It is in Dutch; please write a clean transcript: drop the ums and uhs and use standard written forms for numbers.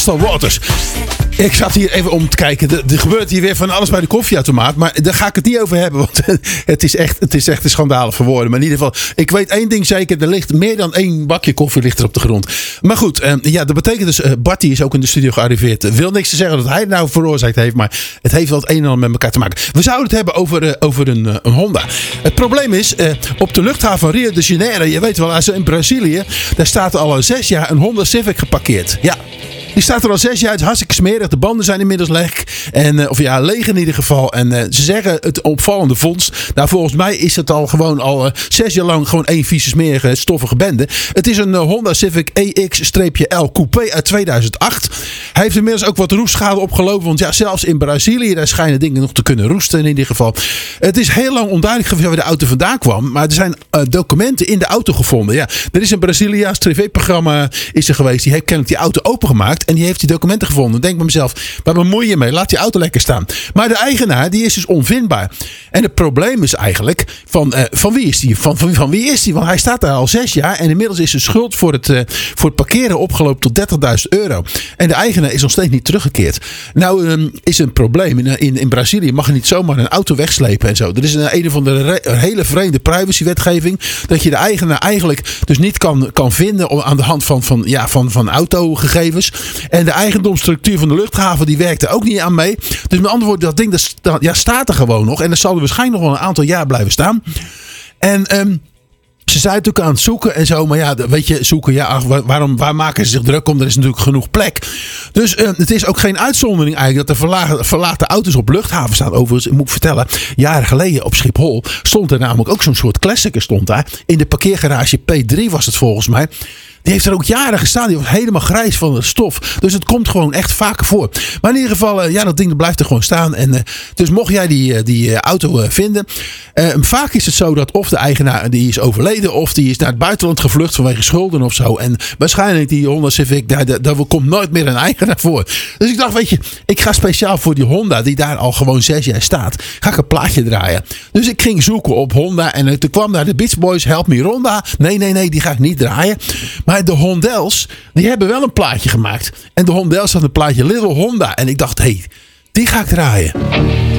Waters. Ik zat hier even om te kijken. Er gebeurt hier weer van alles bij de koffieautomaat. Maar daar ga ik het niet over hebben. Want het is echt een schandalig voor woorden. Maar in ieder geval, ik weet één ding zeker. Er ligt meer dan 1 bakje koffie ligt er op de grond. Maar goed, dat betekent dus... Bart is ook in de studio gearriveerd. Wil niks te zeggen dat hij het nou veroorzaakt heeft. Maar het heeft wel het een en ander met elkaar te maken. We zouden het hebben over een Honda. Het probleem is, op de luchthaven van Rio de Janeiro... Je weet wel, als in Brazilië... Daar staat al 6 jaar een Honda Civic geparkeerd. Ja. Die staat er al 6 jaar. Het is hartstikke smerig. De banden zijn inmiddels leeg. Leeg in ieder geval. En ze zeggen het opvallende vondst. Nou, volgens mij is het al 6 jaar lang gewoon één vieze smerige stoffige bende. Het is een Honda Civic EX-L Coupé uit 2008. Hij heeft inmiddels ook wat roestschade opgelopen. Want ja, zelfs in Brazilië daar schijnen dingen nog te kunnen roesten in ieder geval. Het is heel lang onduidelijk waar de auto vandaan kwam. Maar er zijn documenten in de auto gevonden. Ja, er is een Braziliaans tv-programma is er geweest. Die heeft kennelijk die auto opengemaakt. En die heeft die documenten gevonden. Denk bij mezelf, waar bemoei je mee? Laat die auto lekker staan. Maar de eigenaar, die is dus onvindbaar. En het probleem is eigenlijk, van wie is die? Van wie is die? Want hij staat daar al 6 jaar. En inmiddels is de schuld voor het parkeren opgelopen tot €30.000. En de eigenaar is nog steeds niet teruggekeerd. Nou, is een probleem. In Brazilië mag je niet zomaar een auto wegslepen en zo. Er is een of andere hele vreemde privacywetgeving. Dat je de eigenaar eigenlijk dus niet kan vinden aan de hand van autogegevens. En de eigendomsstructuur van de luchthaven die werkt er ook niet aan mee. Dus met andere woorden, dat ding staat er gewoon nog. En dat zal er waarschijnlijk nog wel een aantal jaar blijven staan. En ze zijn natuurlijk aan het zoeken en zo. Maar ja, weet je, zoeken. Ja, waar maken ze zich druk om? Er is natuurlijk genoeg plek. Dus het is ook geen uitzondering eigenlijk dat er verlaten auto's op luchthaven staan. Overigens, moet ik vertellen, jaren geleden op Schiphol stond er namelijk ook zo'n soort klassieker stond daar. In de parkeergarage P3 was het volgens mij. Die heeft er ook jaren gestaan. Die was helemaal grijs van de stof. Dus het komt gewoon echt vaker voor. Maar in ieder geval, dat ding blijft er gewoon staan. En dus mocht jij die auto vinden. Vaak is het zo dat of de eigenaar die is overleden. Of die is naar het buitenland gevlucht vanwege schulden of zo. En waarschijnlijk die Honda Civic, daar komt nooit meer een eigenaar voor. Dus ik dacht, weet je, ik ga speciaal voor die Honda, die daar al gewoon 6 jaar staat, ga ik een plaatje draaien. Dus ik ging zoeken op Honda. En toen kwam daar de Beach Boys, Help Me Honda. Nee, die ga ik niet draaien. Maar de Hondels, die hebben wel een plaatje gemaakt. En de Hondels had een plaatje Little Honda. En ik dacht, die ga ik draaien.